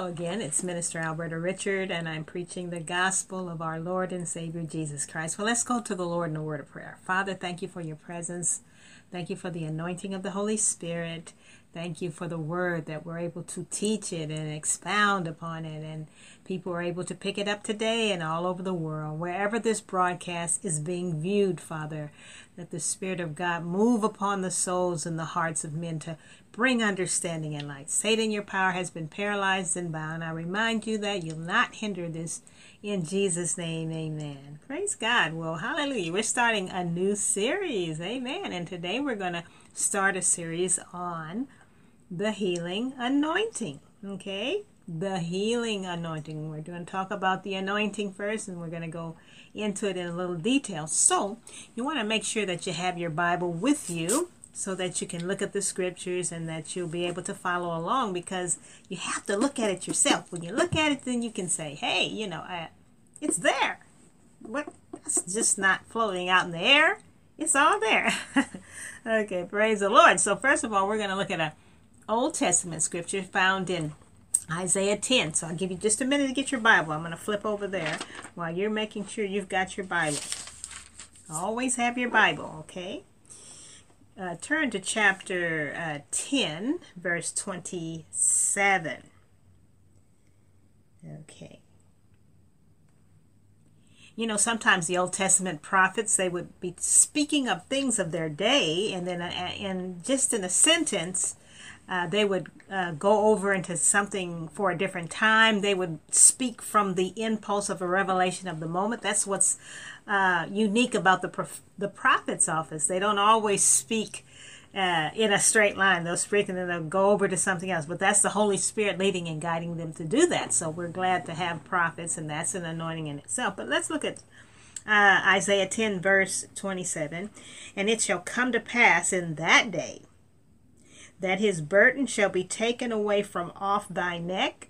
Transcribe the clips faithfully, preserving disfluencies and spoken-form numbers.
Hello again, it's Minister Alberta Richard, and I'm preaching the gospel of our Lord and Savior Jesus Christ. Well, let's go to the Lord in a word of prayer. Father, thank you for your presence. Thank you for the anointing of the Holy Spirit. Thank you for the word that we're able to teach it and expound upon it, and people are able to pick it up today and all over the world. Wherever this broadcast is being viewed, Father, that the Spirit of God move upon the souls and the hearts of men to bring understanding and light. Satan, your power has been paralyzed and bound. I remind you that you'll not hinder this. In Jesus' name, amen. Praise God. Well, hallelujah. We're starting a new series. Amen. And today we're going to start a series on the healing anointing. Okay? The healing anointing. We're going to talk about the anointing first, and we're going to go into it in a little detail. So, you want to make sure that you have your Bible with you, so that you can look at the scriptures and that you'll be able to follow along, because you have to look at it yourself. When you look at it, then you can say, hey, you know, I, it's there. What? That's just not floating out in the air. It's all there. Okay, praise the Lord. So first of all, we're going to look at an Old Testament scripture found in Isaiah ten. So I'll give you just a minute to get your Bible. I'm going to flip over there while you're making sure you've got your Bible. Always have your Bible, okay? Uh, turn to chapter uh, ten, verse twenty-seven. Okay. You know, sometimes the Old Testament prophets, they would be speaking of things of their day, and then uh, and just in a sentence, uh, they would uh, go over into something for a different time. They would speak from the impulse of a revelation of the moment. That's what's uh, unique about the prof- the prophet's office. They don't always speak uh, in a straight line. They'll speak and then they'll go over to something else. But that's the Holy Spirit leading and guiding them to do that. So we're glad to have prophets, and that's an anointing in itself. But let's look at uh, Isaiah ten, verse twenty-seven. And it shall come to pass in that day that his burden shall be taken away from off thy neck.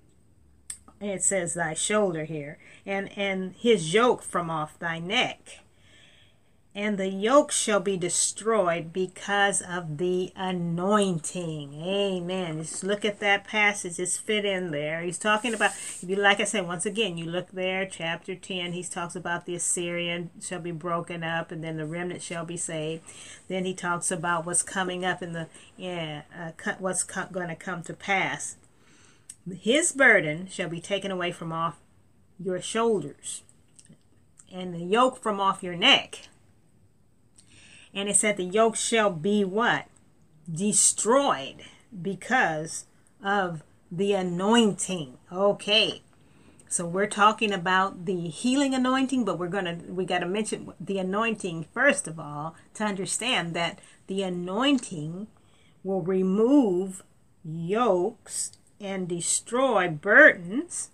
It says thy shoulder here. And, and his yoke from off thy neck. And the yoke shall be destroyed because of the anointing. Amen. Just look at that passage. It's fit in there. He's talking about, if you, like I said, once again, you look there, chapter ten, he talks about the Assyrian shall be broken up, and then the remnant shall be saved. Then he talks about what's coming up in the, yeah, uh, what's co- going to come to pass. His burden shall be taken away from off your shoulders, and the yoke from off your neck. And it said the yoke shall be what? Destroyed because of the anointing. Okay. So we're talking about the healing anointing, but we're going to, we got to mention the anointing first of all, to understand that the anointing will remove yokes and destroy burdens.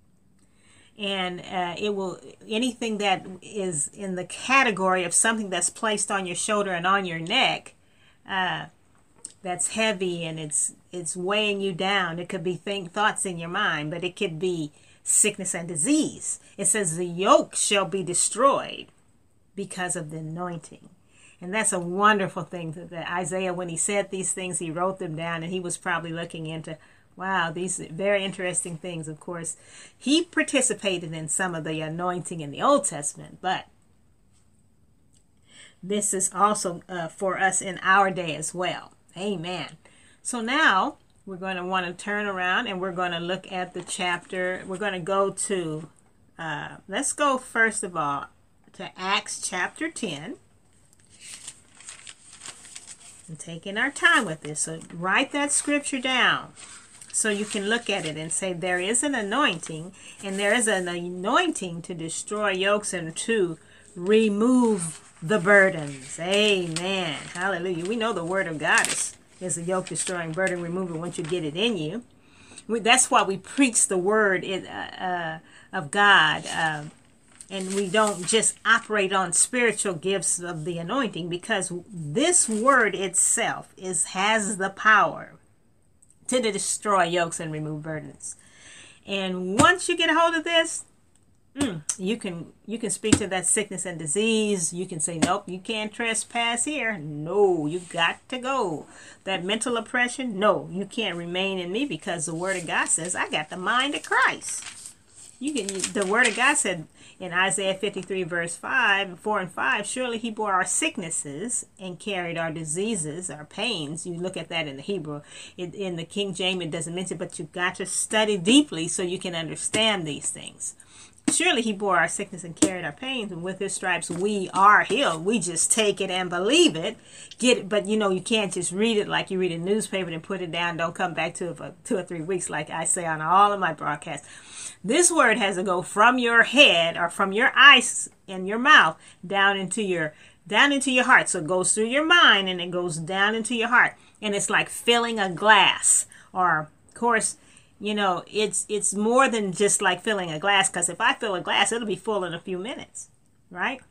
And uh, it will, anything that is in the category of something that's placed on your shoulder and on your neck, uh, that's heavy and it's it's weighing you down. It could be think, thoughts in your mind, but it could be sickness and disease. It says the yoke shall be destroyed because of the anointing. And that's a wonderful thing that, that Isaiah, when he said these things, he wrote them down, and he was probably looking into, wow, these very interesting things. Of course, he participated in some of the anointing in the Old Testament, but this is also uh, for us in our day as well. Amen. So now we're going to want to turn around and we're going to look at the chapter. We're going to go to, uh, let's go first of all to Acts chapter ten. And taking our time with this. So write that scripture down, so you can look at it and say there is an anointing, and there is an anointing to destroy yokes and to remove the burdens. Amen. Hallelujah. We know the word of God is, is a yoke destroying burden remover once you get it in you. We, that's why we preach the word in, uh, uh, of God, uh, and we don't just operate on spiritual gifts of the anointing, because this word itself is has the power to destroy yokes and remove burdens. And once you get a hold of this, Mm, you can you can speak to that sickness and disease. You can say, nope, you can't trespass here. No, you got to go. That mental oppression, no, you can't remain in me, because the word of God says I got the mind of Christ. You can. The word of God said in Isaiah fifty-three verse five, four and five, surely he bore our sicknesses and carried our diseases, our pains. You look at that in the Hebrew. In, in the King James it doesn't mention, but you've got to study deeply so you can understand these things. Surely he bore our sickness and carried our pains, and with his stripes we are healed. We just take it and believe it. Get it, but you know, you can't just read it like you read a newspaper and put it down. Don't come back to it for two or three weeks like I say on all of my broadcasts. This word has to go from your head, or from your eyes and your mouth, down into your down into your heart. So it goes through your mind and it goes down into your heart. And it's like filling a glass. Or, of course, you know, it's it's more than just like filling a glass, because if I fill a glass, it'll be full in a few minutes, right?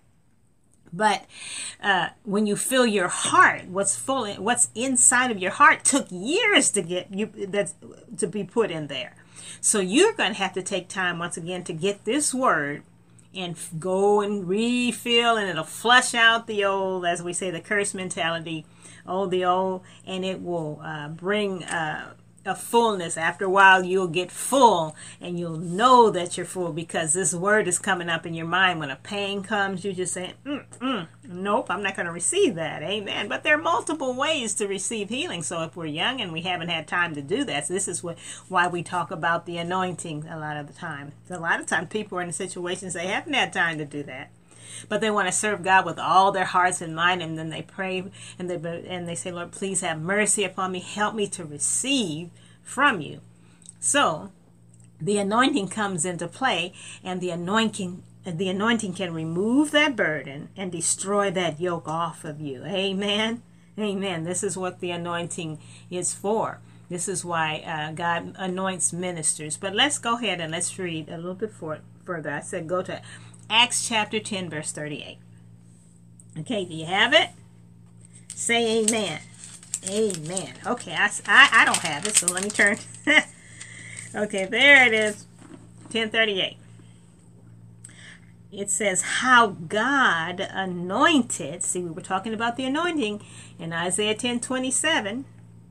But uh, when you fill your heart, what's full, in, what's inside of your heart took years to get you that's to be put in there. So you're going to have to take time once again to get this word and go and refill, and it'll flush out the old, as we say, the curse mentality, oh, the old, and it will uh, bring uh, a fullness. After a while, you'll get full, and you'll know that you're full, because this word is coming up in your mind. When a pain comes, you just say, mm, mm, nope, I'm not going to receive that. Amen. But there are multiple ways to receive healing. So if we're young and we haven't had time to do that, so this is what, why we talk about the anointing a lot of the time. A lot of times people are in situations they haven't had time to do that, but they want to serve God with all their hearts and mind, and then they pray and they and they say, Lord, please have mercy upon me. Help me to receive from you. So the anointing comes into play, and the anointing the anointing can remove that burden and destroy that yoke off of you. Amen. Amen. This is what the anointing is for. This is why uh, God anoints ministers. But let's go ahead and let's read a little bit for, further. I said go to Acts chapter ten, verse thirty-eight. Okay, do you have it? Say amen. Amen. Okay, I, I, I don't have it, so let me turn. Okay, there it is. ten thirty-eight. It says, how God anointed, see, we were talking about the anointing in Isaiah ten twenty-seven.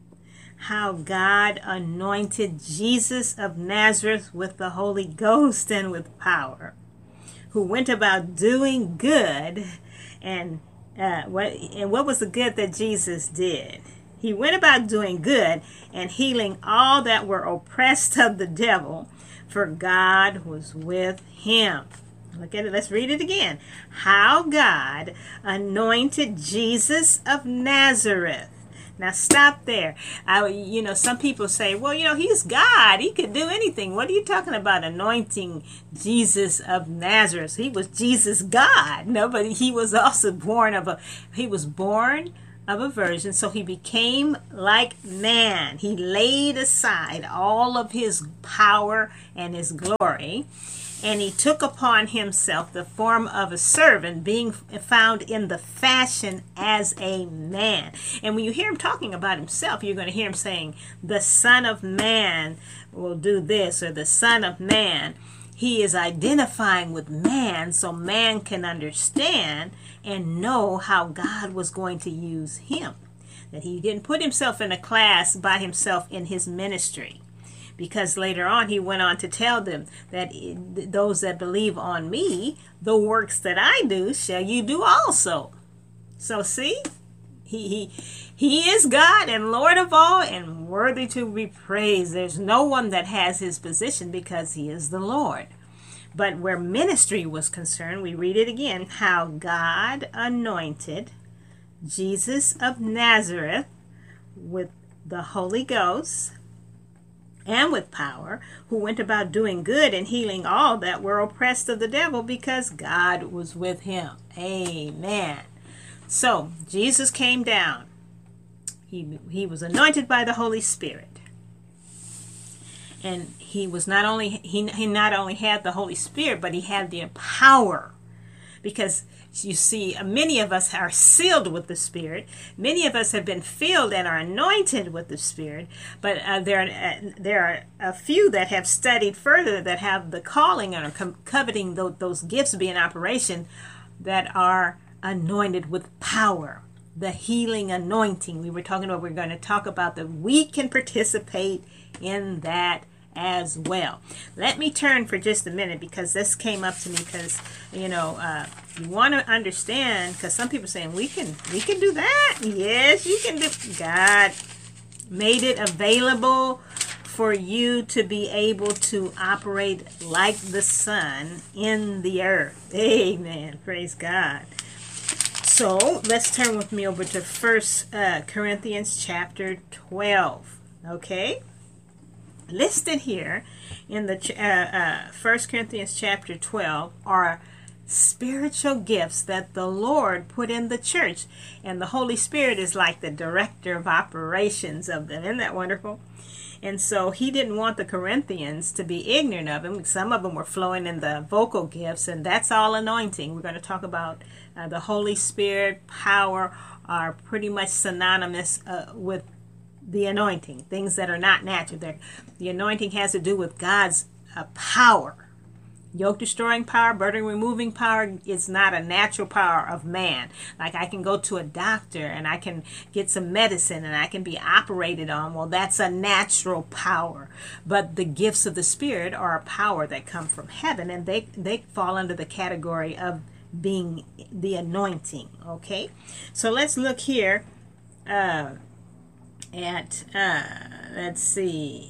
How God anointed Jesus of Nazareth with the Holy Ghost and with power, who went about doing good. And uh, what and what was the good that Jesus did? He went about doing good and healing all that were oppressed of the devil, for God was with him. Look at it. Let's read it again. How God anointed Jesus of Nazareth. Now stop there. I, you know, some people say, well, you know, he's God. He could do anything. What are you talking about anointing Jesus of Nazareth? He was Jesus God. No, but he was also born of a, he was born of a virgin, so he became like man. He laid aside all of his power and his glory, and he took upon himself the form of a servant, being found in the fashion as a man. And when you hear him talking about himself, you're going to hear him saying, the Son of Man will do this, or the Son of Man. He is identifying with man, so man can understand and know how God was going to use him. That he didn't put himself in a class by himself in his ministry. Because later on he went on to tell them that those that believe on me, the works that I do shall you do also. So see, he he he is God and Lord of all, and worthy to be praised. There's no one that has his position, because he is the Lord. But where ministry was concerned, we read it again, how God anointed Jesus of Nazareth with the Holy Ghost and with power, who went about doing good and healing all that were oppressed of the devil, because God was with him. Amen. So Jesus came down. He, he was anointed by the Holy Spirit. And he was not only he, he not only had the Holy Spirit, but he had the power because you see, many of us are sealed with the Spirit. Many of us have been filled and are anointed with the Spirit. But uh, there, are, uh, there are a few that have studied further, that have the calling and are com- coveting those, those gifts be in operation, that are anointed with power. The healing anointing we were talking about. We're going to talk about that we can participate in that as well. Let me turn for just a minute, because this came up to me, because you know uh, you want to understand, because some people are saying we can we can do that. Yes, you can do. God made it available for you to be able to operate like the sun in the earth. Amen. Praise God. So let's turn with me over to First uh, Corinthians chapter twelve. Okay. Listed here in the uh, uh, First Corinthians chapter twelve are spiritual gifts that the Lord put in the church, and the Holy Spirit is like the director of operations of them. Isn't that wonderful? And so he didn't want the Corinthians to be ignorant of him. Some of them were flowing in the vocal gifts, and that's all anointing. We're going to talk about uh, the Holy Spirit, power, are pretty much synonymous uh, with the anointing, things that are not natural. They're, the anointing has to do with God's uh, power. Yoke destroying power, burden removing power is not a natural power of man. Like I can go to a doctor and I can get some medicine and I can be operated on. Well, that's a natural power. But the gifts of the Spirit are a power that come from heaven, and they, they fall under the category of being the anointing. Okay? So let's look here. Uh, At, uh, let's see.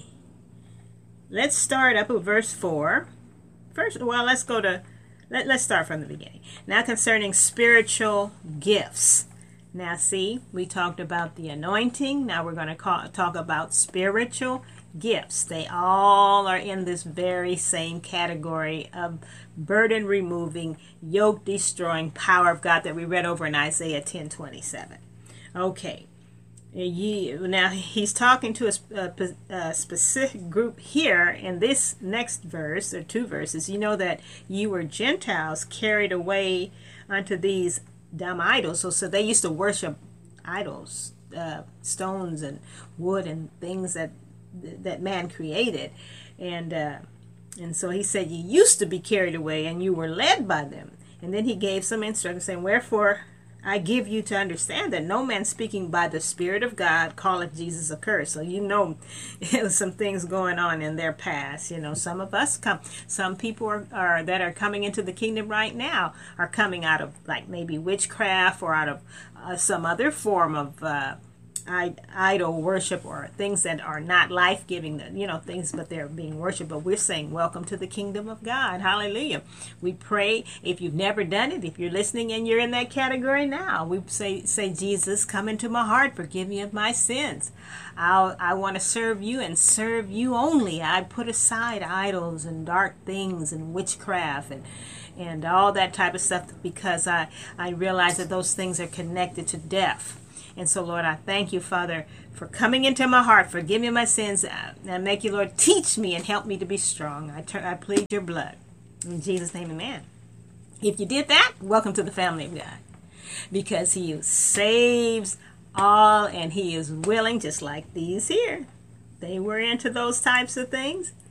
Let's start up with verse four. First, well, let's go to, let, let's start from the beginning. Now concerning spiritual gifts. Now see, we talked about the anointing. Now we're going to call, talk about spiritual gifts. They all are in this very same category of burden removing, yoke destroying power of God that we read over in Isaiah ten twenty-seven. Okay. You, now he's talking to a, a, a specific group here in this next verse, or two verses. You know that you were Gentiles carried away unto these dumb idols. So, so they used to worship idols, uh, stones and wood and things that that man created, and uh, and so he said you used to be carried away and you were led by them. And then he gave some instructions saying, wherefore I give you to understand that no man speaking by the Spirit of God calleth Jesus accursed. So you know some things going on in their past. You know, some of us come, some people are, are that are coming into the kingdom right now are coming out of like maybe witchcraft or out of uh, some other form of uh, idol worship, or things that are not life-giving, you know, things, but they're being worshipped. But we're saying, welcome to the kingdom of God. Hallelujah. We pray, if you've never done it, if you're listening and you're in that category now, we say, say, Jesus, come into my heart, forgive me of my sins. I'll, I want to serve you and serve you only. I put aside idols and dark things and witchcraft and and all that type of stuff, because I, I realize that those things are connected to death. And so, Lord, I thank you, Father, for coming into my heart. Forgive me my sins. And make you, Lord, teach me and help me to be strong. I, tur- I plead your blood. In Jesus' name, amen. If you did that, welcome to the family of God. Because he saves all, and he is willing, just like these here. They were into those types of things.